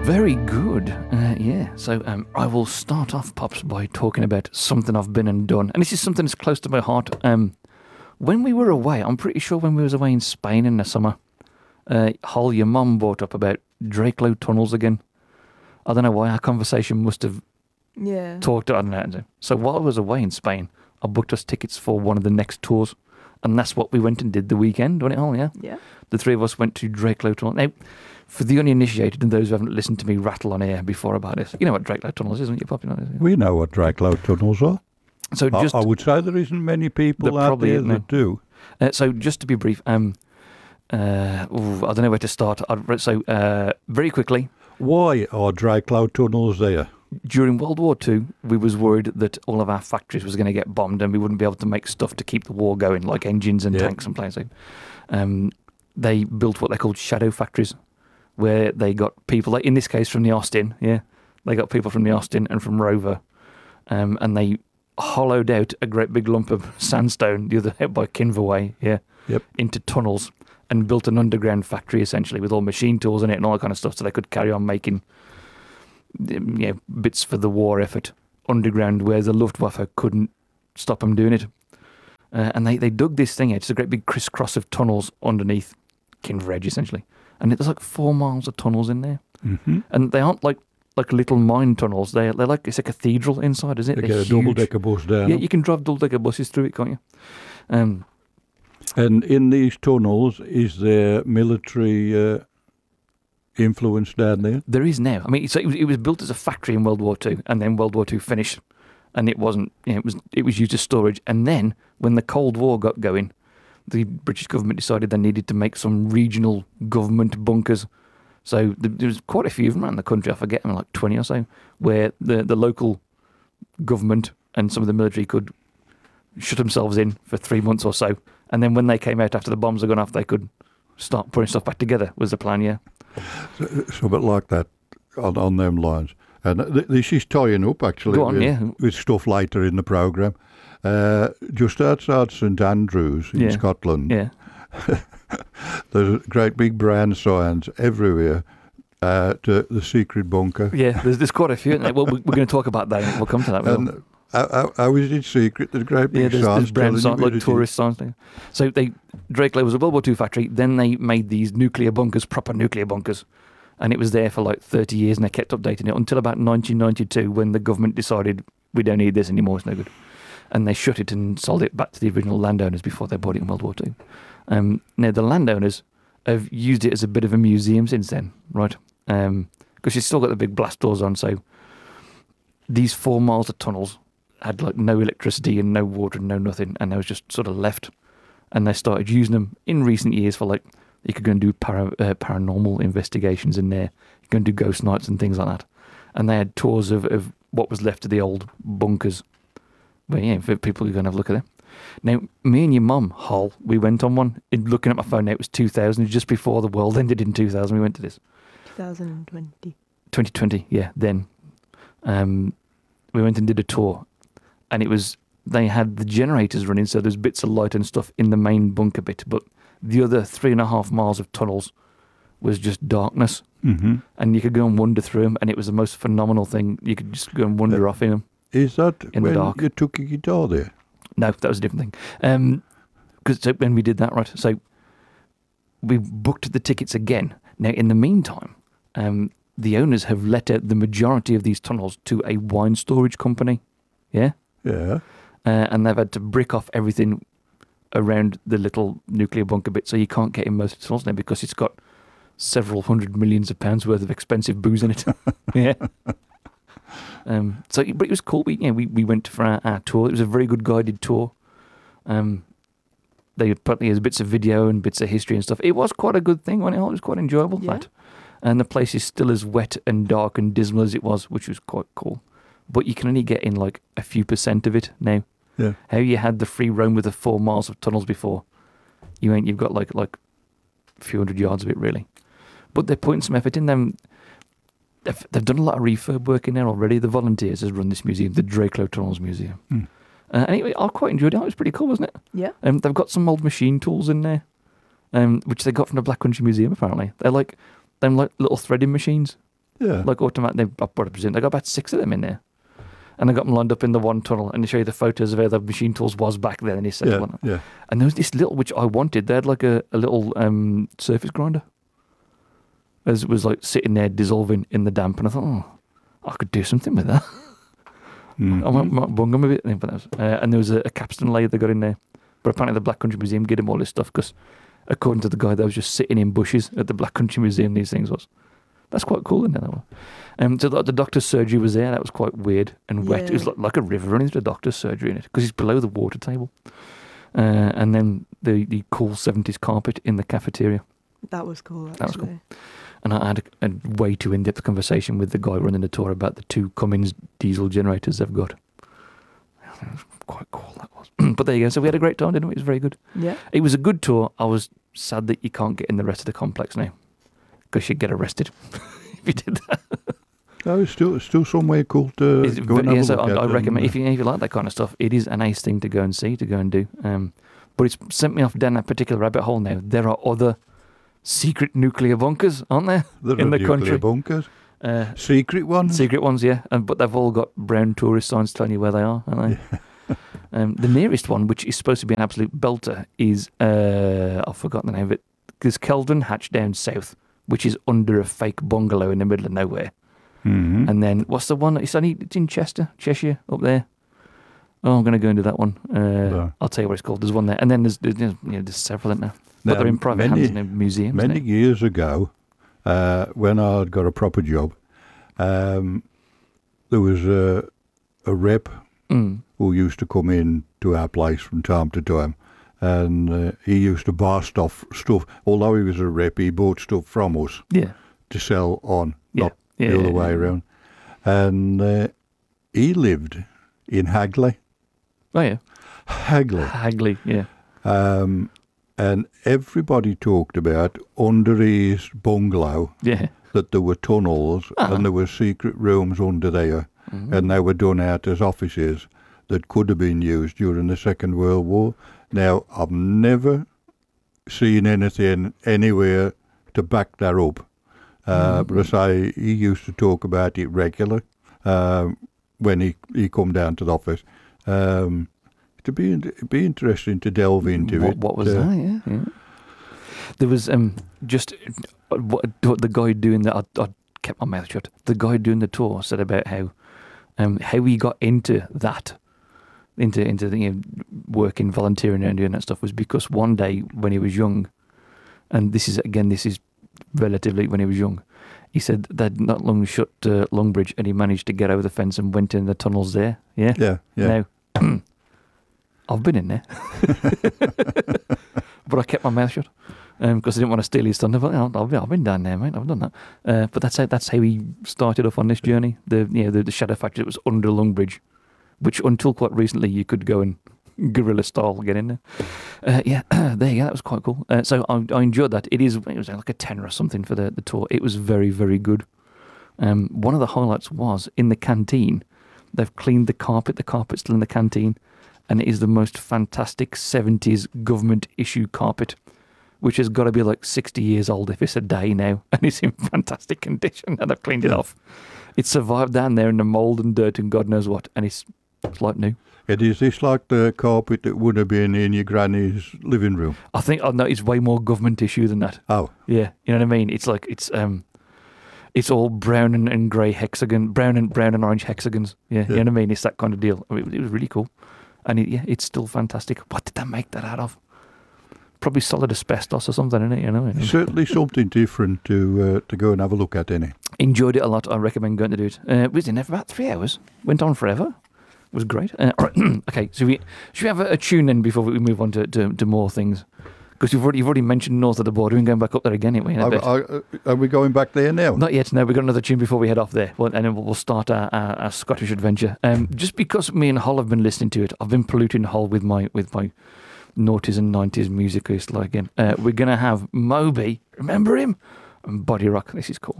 Very good. So I will start off, Pops, by talking about something I've been and done. And this is something that's close to my heart. When we were away, I'm pretty sure when we was away in Spain in the summer, Hol, your mum brought up about Drakelow tunnels again. I don't know why our conversation must have talked. I don't know. So while I was away in Spain, I booked us tickets for one of the next tours. And that's what we went and did the weekend, wasn't it, Hol? Yeah? Yeah. The three of us went to Drakelow Tunnel. Now, for the uninitiated and those who haven't listened to me rattle on air before about this, you know what Drakelow Tunnels is, isn't it? Popular? We know what Drakelow tunnels are. So just, I would say there isn't many people out there that do. So just to be brief, I don't know where to start. Very quickly. Why are Drakelow tunnels there? During World War II, we was worried that all of our factories was going to get bombed and we wouldn't be able to make stuff to keep the war going, like engines and tanks and planes. So, they built what they called shadow factories, where they got people, like in this case from the Austin, they got people from the Austin and from Rover, and they hollowed out a great big lump of sandstone the other out by Kinverway, into tunnels and built an underground factory essentially with all machine tools in it and all that kind of stuff, so they could carry on making bits for the war effort underground where the Luftwaffe couldn't stop them doing it. And they dug this thing out. It's a great big crisscross of tunnels underneath Kinveredge essentially. And there's like 4 miles of tunnels in there. Mm-hmm. And they aren't like little mine tunnels. They're like, it's a cathedral inside, isn't it? They get a double-decker bus down. Yeah, you can drive double-decker buses through it, can't you? And in these tunnels, is there military influence down there? There is now. I mean, so it was built as a factory in World War II, and then World War II finished, and it wasn't. It was used as storage. And then when the Cold War got going, the British government decided they needed to make some regional government bunkers. So there was quite a few of them around the country. I forget them, like 20 or so, where the local government and some of the military could shut themselves in for 3 months or so, and then when they came out after the bombs had gone off, they could start putting stuff back together. Was the plan? Yeah. So a bit like that on them lines. And this is tying up actually with stuff later in the programme. Just outside St Andrews in Scotland, there's great big brand signs everywhere to the secret bunker. Yeah, there's quite a few. Well, we're going to talk about that. We'll come to that. And how is it secret? There's great big signs. There's brand signs, like tourist signs. So Drakelow was a World War II factory. Then they made these nuclear bunkers, proper nuclear bunkers. And it was there for like 30 years, and they kept updating it until about 1992 when the government decided we don't need this anymore, it's no good. And they shut it and sold it back to the original landowners before they bought it in World War II. Now, the landowners have used it as a bit of a museum since then, right? Because you've still got the big blast doors on, so these 4 miles of tunnels had like no electricity and no water and no nothing, and they was just sort of left. And they started using them in recent years for like, you could go and do paranormal investigations in there. You can do ghost nights and things like that. And they had tours of what was left of the old bunkers. But yeah, for people who are going to have a look at them. Now, me and your mum, Hol, we went on one. Looking at my phone now, it was 2000, just before the world ended in 2000. We went to this. 2020. 2020, yeah, then. We went and did a tour. And they had the generators running, so there's bits of light and stuff in the main bunker bit. But the other 3.5 miles of tunnels was just darkness. Mm-hmm. And you could go and wander through them, and it was the most phenomenal thing. You could just go and wander off in them. Is that in when the dark. You took a guitar there? No, that was a different thing. Because when we did that, right, so we booked the tickets again. Now, in the meantime, the owners have let out the majority of these tunnels to a wine storage company. Yeah? Yeah. And they've had to brick off everything around the little nuclear bunker bit, so you can't get in most of the tunnels now because it's got several hundred millions of pounds worth of expensive booze in it. Yeah. But it was cool. We went for our tour. It was a very good guided tour. They put there's bits of video and bits of history and stuff. It was quite a good thing, wasn't it? It was quite enjoyable. Yeah. That. And the place is still as wet and dark and dismal as it was, which was quite cool. But you can only get in like a few % of it now. Yeah. How you had the free roam with the 4 miles of tunnels before, you've got like a few hundred yards of it really. But they're putting some effort in them. They've done a lot of refurb work in there already. The volunteers has run this museum, the Drakelow Tunnels Museum. Anyway, I quite enjoyed it. It was pretty cool, wasn't it? Yeah. They've got some old machine tools in there, which they got from the Black Country Museum apparently. They're like little threading machines. Yeah. Like automatic. I presume they got about 6 of them in there. And I got them lined up in the one tunnel, and they show you the photos of how the machine tools was back then. And he said, yeah. And there was this little, which I wanted. They had like a little surface grinder. As it was like sitting there dissolving in the damp, and I thought, I could do something with that. I might bung them a bit. And there was a capstan lathe they got in there. But apparently the Black Country Museum gave him all this stuff because, according to the guy, that was just sitting in bushes at the Black Country Museum, these things was. That's quite cool, isn't it? That one? So the doctor's surgery was there. That was quite weird and wet. It was like a river running through the doctor's surgery in it because it's below the water table. And then the cool 70s carpet in the cafeteria. That was cool, actually. That was cool. And I had a way too in-depth conversation with the guy running the tour about the 2 Cummins diesel generators they've got. That was quite cool, that was. But there you go. So we had a great time, didn't we? It was very good. Yeah. It was a good tour. I was sad that you can't get in the rest of the complex now. Because you'd get arrested if you did that. No, it's still somewhere cool to go and have a look at. I recommend, if you like that kind of stuff, it is a nice thing to go and see, to go and do. But it's sent me off down that particular rabbit hole now. There are other secret nuclear bunkers, aren't there? In the country. Nuclear bunkers? Secret ones? Secret ones, yeah. But they've all got brown tourist signs telling you where they are, aren't they? The nearest one, which is supposed to be an absolute belter, is, I've forgotten the name of it, there's Kelvin Hatch down south, which is under a fake bungalow in the middle of nowhere. Mm-hmm. And then, what's the one? It's in Cheshire, up there. Oh, I'm going to go and do that one. I'll tell you what it's called. There's one there. And then there's several in there. But they're in private hands in a museum. Many years ago, when I'd got a proper job, there was a rep who used to come in to our place from time to time. And he used to buy stuff. Although he was a rep, he bought stuff from us to sell on, not the other way around. And he lived in Hagley. Oh, yeah. Hagley, yeah. And everybody talked about under his bungalow that there were tunnels and there were secret rooms under there. Mm-hmm. And they were done out as offices that could have been used during the Second World War. Now, I've never seen anything anywhere to back that up. But I say he used to talk about it regularly when he come down to the office. It'd be interesting to delve into it. What was that? Yeah. There was just the guy doing that. I kept my mouth shut. The guy doing the tour said about how he got into that. Into the working, volunteering and doing that stuff was because one day when he was young, and this is relatively when he was young, he said they'd not long shut Longbridge and he managed to get over the fence and went in the tunnels there. Yeah. Now, I've been in there, but I kept my mouth shut because I didn't want to steal his thunder. I've been down there, mate. I've done that. But that's how he started off on this journey. The shadow factory that was under Longbridge, which until quite recently you could go and guerrilla style get in there. There you go. That was quite cool. So I enjoyed that. It was like a tenner or something for the tour. It was very, very good. One of the highlights was in the canteen. They've cleaned the carpet. The carpet's still in the canteen, and it is the most fantastic 70s government issue carpet, which has got to be like 60 years old if it's a day now, and it's in fantastic condition, and they've cleaned it off. It survived down there in the mould and dirt and God knows what, and it's like new. Is this like the carpet that would have been in your granny's living room? I think no, it's way more government issue than that. Oh, yeah, you know what I mean. It's like it's all brown and grey hexagon, brown and orange hexagons. Yeah, you know what I mean. It's that kind of deal. I mean, it was really cool, and it's still fantastic. What did they make that out of? Probably solid asbestos or something, isn't it? You know, certainly something different to go and have a look at, innit? Enjoyed it a lot. I recommend going to do it. Was in there for about 3 hours. Went on forever. It was great. All right. Okay, so should we have a tune in before we move on to more things? Because you've already mentioned north of the border and going back up there again, aren't we? Are we going back there now? Not yet. No, we've got another tune before we head off there. Well, and then we'll start our Scottish adventure. Just because me and Hull have been listening to it, I've been polluting Hull with my noughties and 90s music again. We're going to have Moby, remember him? And Body Rock. This is cool.